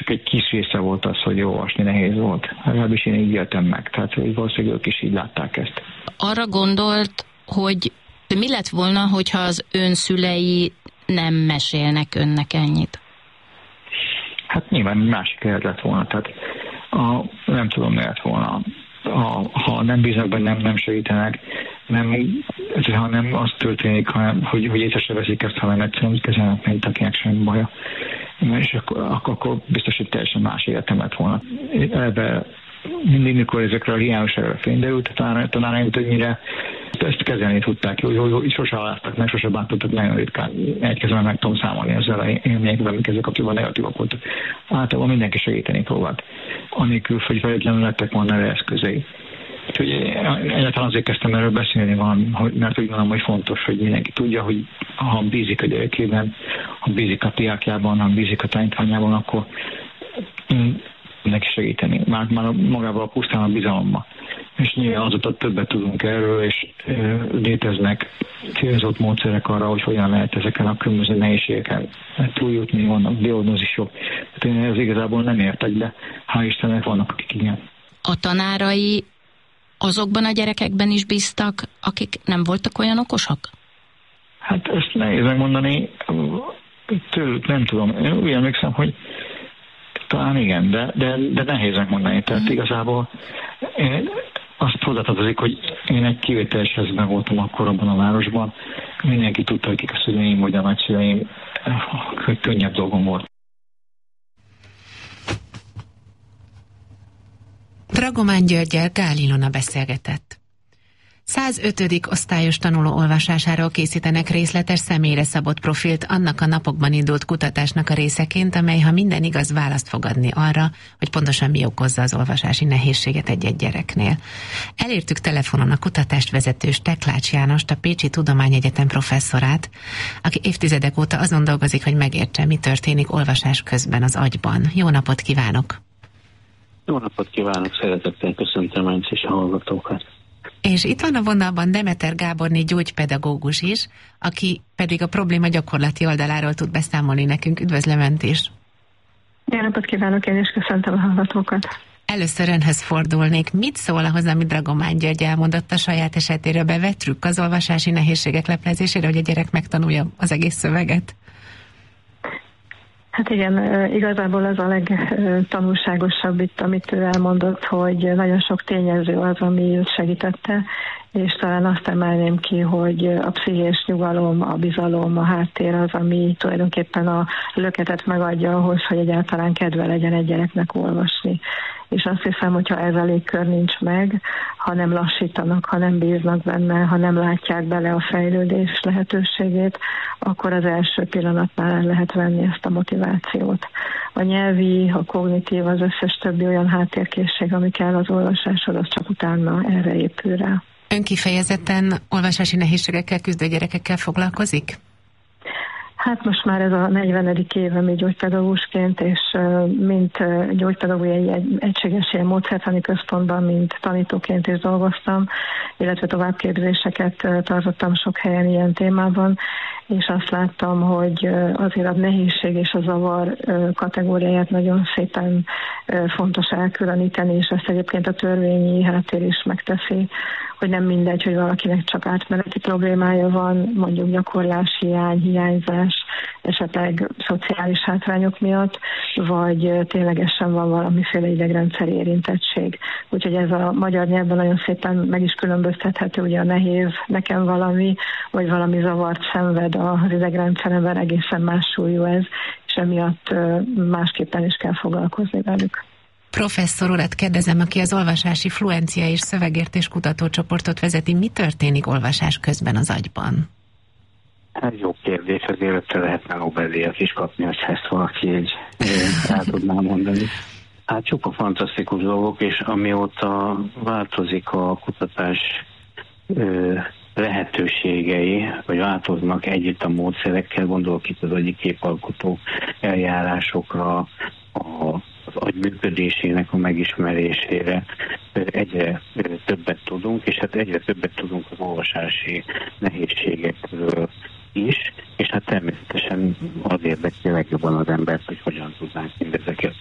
csak egy kis része volt az, hogy olvasni nehéz volt. Legalábbis én így éltem meg, tehát hogy valószínűleg ők is így látták ezt. Arra gondolt, hogy mi lett volna, hogyha az ön szülei nem mesélnek önnek ennyit? Hát nyilván másik élet lett volna, tehát nem tudom, mi lett volna. Ha nem bíznak bennem, nem segítenek, ha nem az történik, hogy észre se veszik ezt, hanem egyszerűen kezelnek, mint akinek semmi baja. És akkor biztos, hogy teljesen más életem lett volna. Ebben mindig, mikor ezekre a hiányosságra fényderült, a tanáraim többnyire ezt kezelni tudták, hogy sose aláztak meg, sose bántottak, nagyon ritkán egy kezemben meg tudom számolni ezzel a élményekben, amik ezzel kapcsolatban negatívak voltak. Általában mindenki segíteni próbált, anélkül, hogy feltétlenül lettek volna erre eszközei. Úgyhogy egyáltalán azért kezdtem erről beszélni, mert úgy gondolom, hogy fontos, hogy mindenki tudja, hogy ha bízik a gyerekében, ha bízik a diákjában, ha bízik a tanítványában, akkor mindenki segíteni. Már magával a pusztán a bizalommal. És nyilván azóta többet tudunk erről, és léteznek célzott módszerek arra, hogy hogyan lehet ezeken a különböző nehézségeken túljutni, vannak diagnózisok. Tehát én ez igazából nem értek, de hál' Istennek vannak, akik igen. A tanárai azokban a gyerekekben is bíztak, akik nem voltak olyan okosak? Hát ezt nehéz megmondani, tőlük nem tudom. Én úgy emlékszem, hogy talán igen, de nehéz megmondani. Tehát igazából azt hozzátartozik, hogy én egy kivételes helyzetben voltam akkor abban a városban. Mindenki tudta, hogy kik a szüleim, vagy a nagyszüleim, hogy könnyebb dolgom volt. Dragomán Györggyel Gál Ilona beszélgetett. 105. osztályos tanuló olvasásáról készítenek részletes személyre szabott profilt annak a napokban indult kutatásnak a részeként, amely, ha minden igaz, választ fog adni arra, hogy pontosan mi okozza az olvasási nehézséget egy-egy gyereknél. Elértük telefonon a kutatást vezető Steklács Jánost, a Pécsi Tudományegyetem professzorát, aki évtizedek óta azon dolgozik, hogy megértse, mi történik olvasás közben az agyban. Jó napot kívánok! Jó napot kívánok, szeretettel köszöntöm önt és a hallgatókat. És itt van a vonalban Demeter Gáborné gyógypedagógus is, aki pedig a probléma gyakorlati oldaláról tud beszámolni nekünk. Üdvözlöm önt is! Jó napot kívánok, én is köszöntöm a hallgatókat! Először önhöz fordulnék. Mit szól ahhoz, amit Dragomán György elmondott a saját esetéről? Bevett trükk az olvasási nehézségek leplezésére, hogy a gyerek megtanulja az egész szöveget? Hát igen, igazából az a legtanulságosabb itt, amit ő elmondott, hogy nagyon sok tényező az, ami segítette, és talán azt emelném ki, hogy a pszichés nyugalom, a bizalom, a háttér az, ami tulajdonképpen a löketet megadja ahhoz, hogy egyáltalán kedve legyen egy gyereknek olvasni. És azt hiszem, hogyha ez a légkör nincs meg, ha nem lassítanak, ha nem bíznak benne, ha nem látják bele a fejlődés lehetőségét, akkor az első pillanatnál el lehet venni ezt a motivációt. A nyelvi, a kognitív, az összes többi olyan háttérkészség, ami kell az olvasáshoz, az csak utána erre épül rá. Ön kifejezetten olvasási nehézségekkel küzdő gyerekekkel foglalkozik? Hát most már ez a 40. évem gyógypedagógusként, és mint gyógypedagógiai egységes ilyen módszertani központban, mint tanítóként is dolgoztam, illetve továbbképzéseket tartottam sok helyen ilyen témában, és azt láttam, hogy azért a nehézség és a zavar kategóriáját nagyon szépen fontos elkülöníteni, és ezt egyébként a törvényi háttér is megteszi, hogy nem mindegy, hogy valakinek csak átmeneti problémája van, mondjuk gyakorláshiány, hiányzás, esetleg szociális hátrányok miatt, vagy ténylegesen van valamiféle idegrendszeri érintettség. Úgyhogy ez a magyar nyelvben nagyon szépen meg is különböztethető, ugye a nehéz, nekem valami, vagy valami zavart szenved az idegrendszeremben, egészen más súlyú ez, és emiatt másképpen is kell foglalkozni velük. Professzor urat kérdezem, aki az olvasási fluencia és szövegértés kutatócsoportot vezeti. Mi történik olvasás közben az agyban? Ez jó kérdés, az életre lehetne Nobel-díjat is kapni, hogy ezt valaki így el tudná mondani. Hát csupa fantasztikus dolgok, és amióta változik a kutatás lehetőségei, vagy változnak együtt a módszerekkel, gondolok itt az agyi képalkotó eljárásokra, az agy működésének a megismerésére, egyre többet tudunk, és hát egyre többet tudunk az olvasási nehézségekről is, és hát természetesen az érdekli legjobban az embert, hogy hogyan tudnánk mindezeket